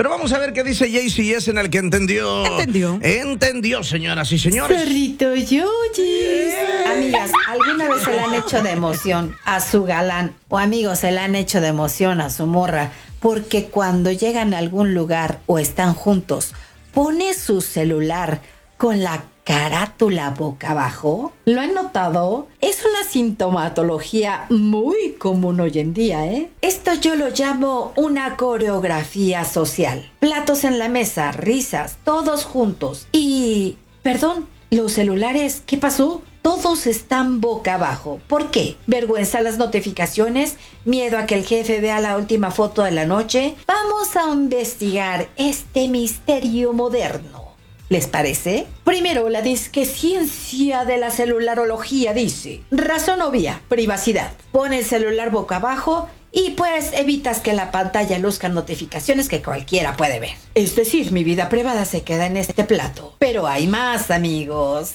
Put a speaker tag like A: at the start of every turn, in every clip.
A: Pero vamos a ver qué dice JCS en el que entendió. Entendió, señoras y señores.
B: Perrito Yoyis. Amigas, ¿alguna vez se le han hecho de emoción a su galán? O amigos, se le han hecho de emoción a su morra. Porque cuando llegan a algún lugar o están juntos, pone su celular con la carátula boca abajo. ¿Lo han notado? Es una sintomatología muy común hoy en día, ¿eh? Esto yo lo llamo una coreografía social. Platos en la mesa, risas, todos juntos. Y, perdón, los celulares, ¿qué pasó? Todos están boca abajo. ¿Por qué? ¿Vergüenza a las notificaciones? ¿Miedo a que el jefe vea la última foto de la noche? Vamos a investigar este misterio moderno. ¿Les parece? Primero, la disqueciencia de la celularología dice: razón obvia, privacidad. Pon el celular boca abajo y pues evitas que la pantalla luzca notificaciones que cualquiera puede ver. Es decir, mi vida privada se queda en este plato. Pero hay más, amigos.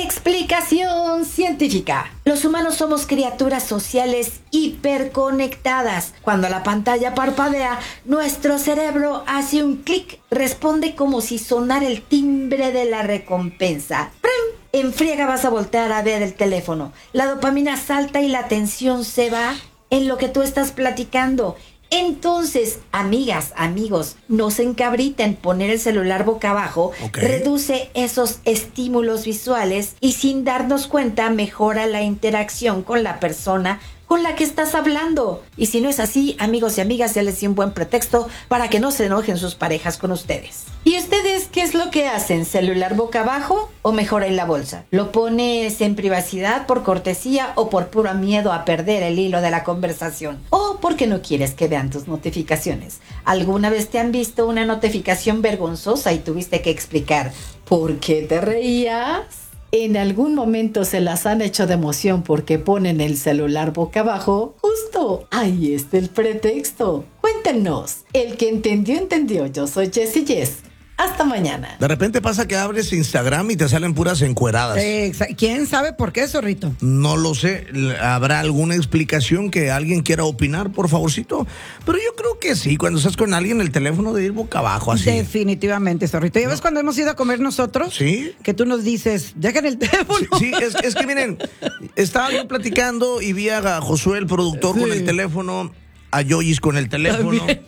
B: Explicación científica. Los humanos somos criaturas sociales hiperconectadas. Cuando la pantalla parpadea, nuestro cerebro hace un clic. Responde como si sonara el timbre de la recompensa. ¡Prim! En friega vas a voltear a ver el teléfono. La dopamina salta y la atención se va en lo que tú estás platicando. Entonces, amigas, amigos, no se encabriten. Poner el celular boca abajo reduce esos estímulos visuales y sin darnos cuenta mejora la interacción con la persona con la que estás hablando. Y si no es así, amigos y amigas, ya les di un buen pretexto para que no se enojen sus parejas con ustedes. ¿Y ustedes qué es lo que hacen? ¿Celular boca abajo o mejor en la bolsa? ¿Lo pones en privacidad por cortesía o por puro miedo a perder el hilo de la conversación? ¿O porque no quieres que vean tus notificaciones? ¿Alguna vez te han visto una notificación vergonzosa y tuviste que explicar por qué te reías? En algún momento se las han hecho de emoción porque ponen el celular boca abajo. Justo, ahí está el pretexto. Cuéntenos. El que entendió, entendió. Yo soy Jessie Jess. Hasta mañana.
A: De repente pasa que abres Instagram y te salen puras encueradas.
C: ¿Quién sabe por qué, zorrito?
A: No lo sé. ¿Habrá alguna explicación que alguien quiera opinar, por favorcito? Pero yo creo que sí. Cuando estás con alguien, el teléfono de ir boca abajo, así.
C: Definitivamente, zorrito. ¿Ya ves cuando hemos ido a comer nosotros?
A: Sí.
C: Que tú nos dices, dejen el teléfono.
A: Sí, es que miren, estaba yo platicando y vi a Josué, el productor, con el teléfono, a Yoyis con el teléfono. También.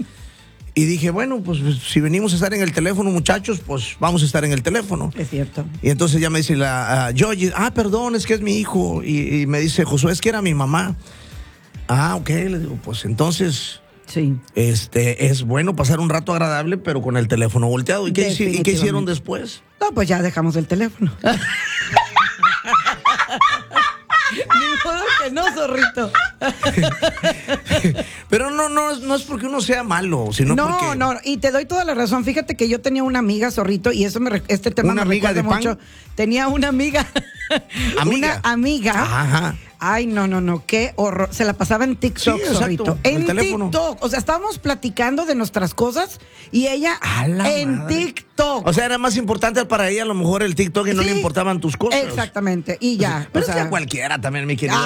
A: Y dije, bueno, pues si venimos a estar en el teléfono, muchachos, pues vamos a estar en el teléfono.
C: Es cierto.
A: Y entonces ya me dice Yoyis, perdón, es que es mi hijo. Y me dice, Josué, es que era mi mamá. Ok, le digo, pues entonces...
C: Sí.
A: Es bueno pasar un rato agradable, pero con el teléfono volteado. ¿Y qué hicieron después?
C: No, pues ya dejamos el teléfono. Ni modo que no, zorrito.
A: Pero no es porque uno sea malo, sino porque...
C: No, y te doy toda la razón. Fíjate que yo tenía una amiga, zorrito, y eso este tema me recuerda mucho. Tenía una amiga.
A: ¿Amiga?
C: Una amiga.
A: Ajá.
C: Ay, no, qué horror. Se la pasaba en TikTok,
A: sí,
C: zorrito. En TikTok. O sea, estábamos platicando de nuestras cosas y ella en madre. TikTok.
A: O sea, era más importante para ella a lo mejor el TikTok y no le importaban tus cosas.
C: Exactamente. Y ya.
A: Pero es que a cualquiera también, mi querido.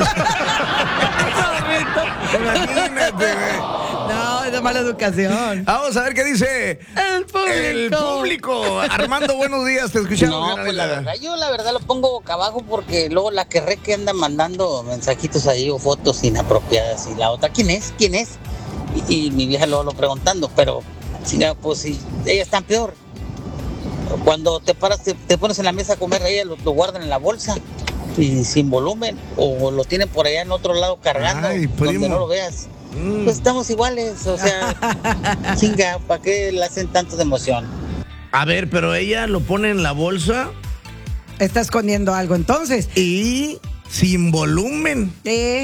C: Imagínate. No, es de mala educación.
A: Vamos a ver qué dice el público. Armando, buenos días, te escuchamos.
D: No, pues la verdad lo pongo boca abajo porque luego la que anda mandando mensajitos ahí o fotos inapropiadas y la otra, ¿quién es? Y mi vieja luego lo preguntando, pero pues si ellas están peor. Cuando te pones en la mesa a comer, ellas lo guardan en la bolsa y sin volumen o lo tienen por allá en otro lado cargando. Ay, donde no lo veas. Pues estamos iguales, o sea, chinga, ¿para qué le hacen tanto de emoción?
A: A ver, pero ella lo pone en la bolsa.
C: Está escondiendo algo entonces.
A: Y sin volumen.